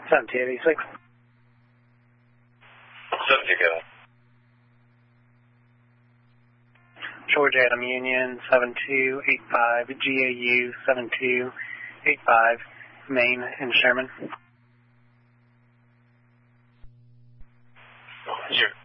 7286. 72, go. Georgia Adam Union 7285, GAU 7285, Maine and Sherman. Sure.